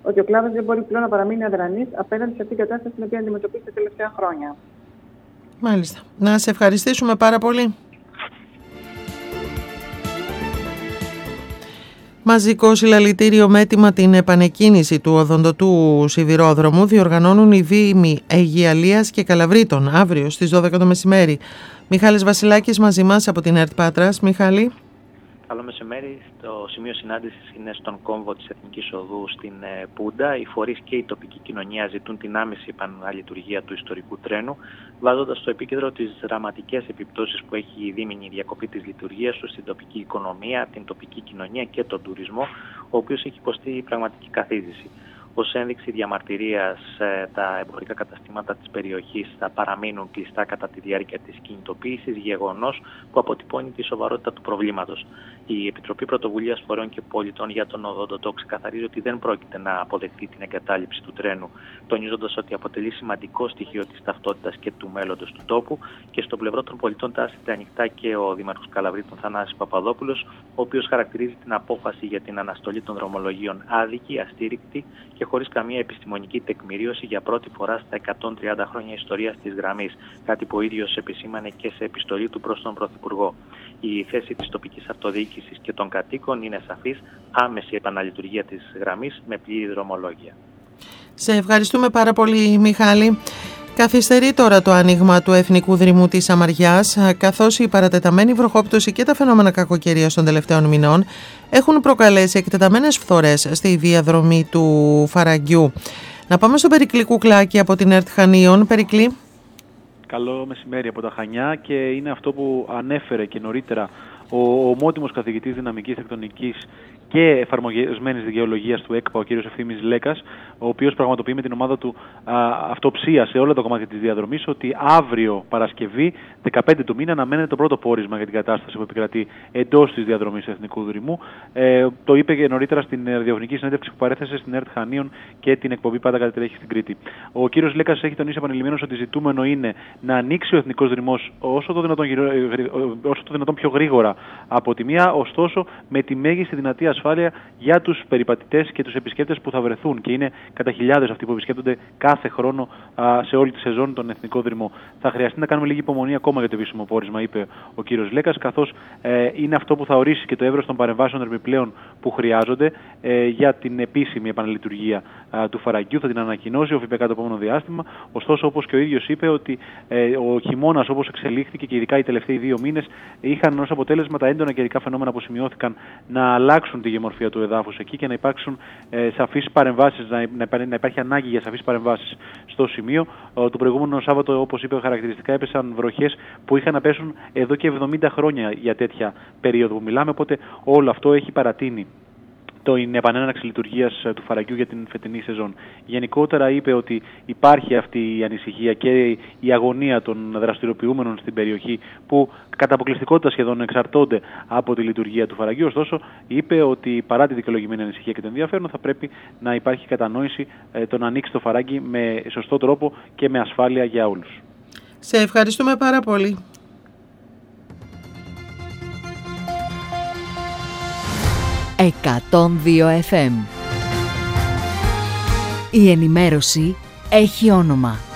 ότι ο κλάδος δεν μπορεί πλέον να παραμείνει αδρανής απέναντι σε αυτήν την κατάσταση την οποία αντιμετωπίζει τα τελευταία χρόνια. Μάλιστα. Να σε ευχαριστήσουμε πάρα πολύ. Μαζικό συλλαλητήριο με έτοιμα την επανεκκίνηση του οδοντοτού σιδηρόδρομου διοργανώνουν οι Δήμοι Αιγιαλίας και Καλαβρίτων αύριο στις 12 το μεσημέρι. Μιχάλης Βασιλάκης μαζί μας από την ΕΡΤ Πάτρας. Μιχάλη. Καλό μεσημέρι. Το σημείο συνάντησης είναι στον κόμβο της Εθνικής Οδού στην Πούντα. Οι φορείς και η τοπική κοινωνία ζητούν την άμεση επαναλειτουργία του ιστορικού τρένου, βάζοντας στο επίκεντρο τις δραματικές επιπτώσεις που έχει η δίμηνη διακοπή της λειτουργίας του στην τοπική οικονομία, την τοπική κοινωνία και τον τουρισμό, ο οποίος έχει υποστεί πραγματική καθίζηση. Ως ένδειξη διαμαρτυρίας, τα εμπορικά καταστήματα της περιοχής θα παραμείνουν κλειστά κατά τη διάρκεια της κινητοποίησης, γεγονός που αποτυπώνει τη σοβαρότητα του προβλήματος. Η Επιτροπή Πρωτοβουλίας Φορέων και Πολιτών για τον Οδοντοτό ξεκαθαρίζει ότι δεν πρόκειται να αποδεχτεί την εγκατάλειψη του τρένου, τονίζοντας ότι αποτελεί σημαντικό στοιχείο της ταυτότητας και του μέλλοντος του τόπου, και στο πλευρό των πολιτών τάσσεται ανοιχτά και ο Δήμαρχος Καλαβρίτων Θανάσης Παπαδόπουλος, ο οποίος χαρακτηρίζει την απόφαση για την αναστολή των δρομολογίων άδικη, αστήρικτη και χωρίς καμία επιστημονική τεκμηρίωση για πρώτη φορά στα 130 χρόνια ιστορίας της γραμμής, κάτι που ο ίδιος επισήμανε και σε επιστολή του προς τον Πρωθυπουργό. Η θέση της τοπικής αυτοδιοίκησης και των κατοίκων είναι σαφής: άμεση επαναλειτουργία της γραμμής με πλήρη δρομολόγια. Σε ευχαριστούμε πάρα πολύ, Μιχάλη. Καθυστερεί τώρα το άνοιγμα του Εθνικού Δρυμού της Σαμαριάς, καθώς η παρατεταμένη βροχόπτωση και τα φαινόμενα κακοκαιρίας των τελευταίων μηνών έχουν προκαλέσει εκτεταμένες φθορές στη διαδρομή του Φαραγγιού. Να πάμε στον Περικλή Κουκλάκη από την ΕΡΤ Χανίων. Περικλή. Καλό μεσημέρι από τα Χανιά, και είναι αυτό που ανέφερε και νωρίτερα ο ομότιμος καθηγητής δυναμικής τεκτονικής και εφαρμοσμένης δικαιολογίας του ΕΚΠΑ, ο κ. Ευθύμης Λέκας, ο οποίος πραγματοποιεί με την ομάδα του αυτοψία σε όλα τα κομμάτια της διαδρομής, ότι αύριο Παρασκευή, 15 του μήνα, αναμένεται το πρώτο πόρισμα για την κατάσταση που επικρατεί εντός της διαδρομής Εθνικού Δρυμού. Το είπε και νωρίτερα στην ραδιοφωνική συνέντευξη που παρέθεσε στην ΕΡΤ Χανίων και την εκπομπή Πάντα Κάτι Τρέχει στην Κρήτη. Ο κ. Λέκας έχει τονίσει επανειλημμένως ότι ζητούμενο είναι να ανοίξει ο Εθνικός Δρυμός όσο το δυνατόν πιο γρήγορα από τη μία, ωστόσο με τη μέγιστη δυνατή ασφάλεια για τους περιπατητές και τους επισκέπτες που θα βρεθούν, και είναι κατά χιλιάδες αυτοί που επισκέπτονται κάθε χρόνο σε όλη τη σεζόν τον Εθνικό Δρυμό. Θα χρειαστεί να κάνουμε λίγη υπομονή ακόμα για το επίσημο πόρισμα, είπε ο κύριος Λέκας, καθώς είναι αυτό που θα ορίσει και το εύρος των παρεμβάσεων επιπλέον που χρειάζονται για την επίσημη επαναλειτουργία του Φαραγγιού. Θα την ανακοινώσει ο ΦΠΚ το επόμενο διάστημα. Ωστόσο, όπως και ο ίδιος είπε, ότι ο χειμώνας, όπως εξελίχθηκε και ειδικά οι τελευταίοι 2 μήνες, είχαν ως αποτέλεσμα τα έντονα καιρικά φαινόμενα που σημειώθηκαν να αλλάξουν τη γεωμορφία του εδάφους εκεί και να υπάρξουν σαφείς παρεμβάσεις, να υπάρχει ανάγκη για σαφείς παρεμβάσεις στο σημείο. Το προηγούμενο Σάββατο, όπως είπε χαρακτηριστικά, έπεσαν βροχές που είχαν να πέσουν εδώ και 70 χρόνια για τέτοια περίοδο που μιλάμε, οπότε όλο αυτό έχει παρατείνει την επανέναρξη λειτουργίας του Φαραγγιού για την φετινή σεζόν. Γενικότερα είπε ότι υπάρχει αυτή η ανησυχία και η αγωνία των δραστηριοποιούμενων στην περιοχή, που κατά αποκλειστικότητα σχεδόν εξαρτώνται από τη λειτουργία του Φαραγγιού. Ωστόσο, είπε ότι παρά τη δικαιολογημένη ανησυχία και το ενδιαφέρον, θα πρέπει να υπάρχει κατανόηση το να ανοίξει το Φαράγγι με σωστό τρόπο και με ασφάλεια για όλους. Σε ευχαριστούμε πάρα πολύ. 102 FM. Η ενημέρωση έχει όνομα.